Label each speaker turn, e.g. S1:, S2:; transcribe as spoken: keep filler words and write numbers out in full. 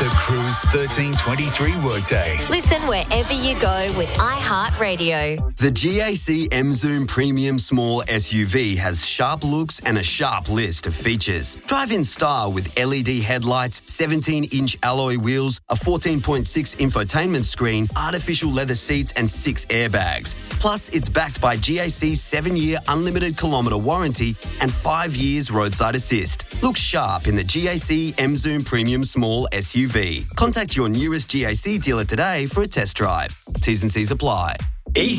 S1: The Cruise thirteen twenty-three workday.
S2: Listen wherever you go with iHeartRadio.
S3: The G A C M-Zoom Premium Small S U V has sharp looks and a sharp list of features. Drive in style with L E D headlights, seventeen-inch alloy wheels, a fourteen point six infotainment screen, artificial leather seats and six airbags. Plus, it's backed by G A C's seven-year unlimited kilometre warranty and five years roadside assist. Look sharp in the G A C M-Zoom Premium Small S U V. Contact your nearest G A C dealer today for a test drive. T's and C's apply.